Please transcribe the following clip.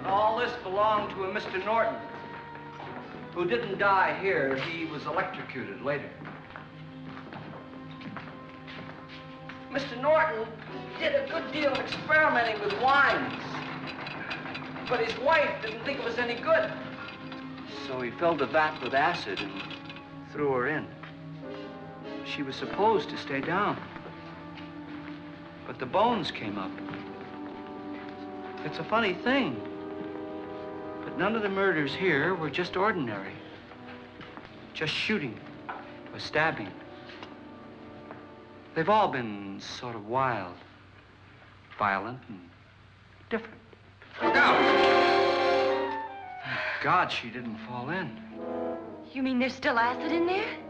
All this belonged to a Mr. Norton, who didn't die here. He was electrocuted later. Mr. Norton did a good deal of experimenting with wines, but his wife didn't think it was any good. So he filled the vat with acid and threw her in. She was supposed to stay down, but the bones came up. It's a funny thing, but none of the murders here were just ordinary. Just shooting or stabbing. They've all been sort of wild, violent, and different. Look out! God, she didn't fall in. You mean there's still acid in there?